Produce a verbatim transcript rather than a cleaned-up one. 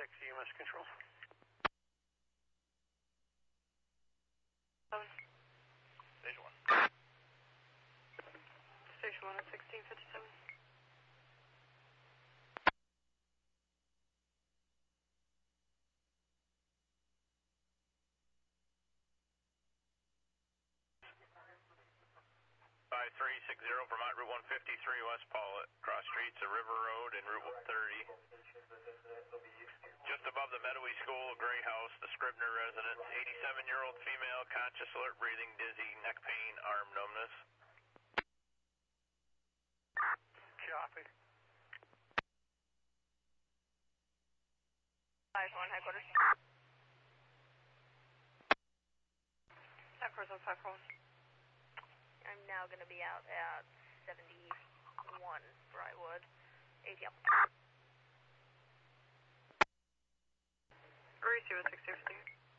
six, E M S control. Seven. Station one. Station one at sixteen fifty-seven. five three six zero, Vermont Route one fifty-three, West Paulet. Cross streets of River Road and Route thirty. Just above the Meadowy School, Gray House, the Scribner residence. eighty-seven-year-old female, conscious, alert, breathing, dizzy, neck pain, arm numbness. Copy. five one, headquarters. Headquarters on five one. I'm now going to be out at seventy-one Brightwood. A T L. Receive at sixteen fifty.